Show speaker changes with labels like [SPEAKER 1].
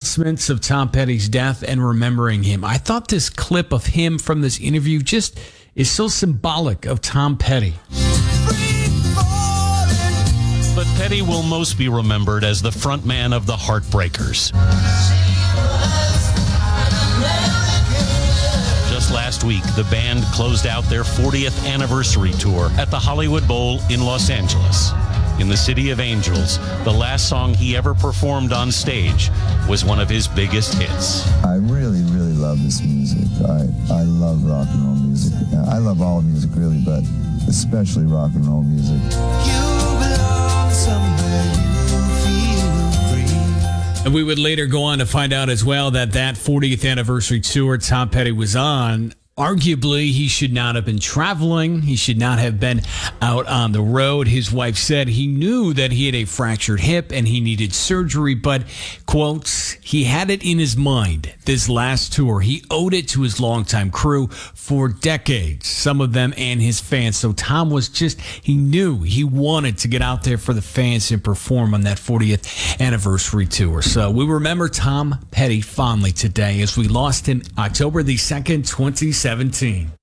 [SPEAKER 1] announcements of Tom Petty's death and remembering him. I thought this clip of him from this interview just is so symbolic of Tom Petty.
[SPEAKER 2] But Petty will most be remembered as the frontman of the Heartbreakers. Just last week, the band closed out their 40th anniversary tour at the Hollywood Bowl in Los Angeles. In the City of Angels, the last song he ever performed on stage was one of his biggest hits.
[SPEAKER 3] I really, really love this music. I love rock and roll music. I love all music, really, but especially rock and roll music.
[SPEAKER 1] And we would later go on to find out as well that 40th anniversary tour Tom Petty was on, arguably, he should not have been traveling. He should not have been out on the road. His wife said he knew that he had a fractured hip and he needed surgery, but, quotes, he had it in his mind. This last tour, he owed it to his longtime crew for decades, some of them and his fans. So Tom was he knew he wanted to get out there for the fans and perform on that 40th anniversary tour. So we remember Tom Petty fondly today as we lost him October the 2nd, 2017.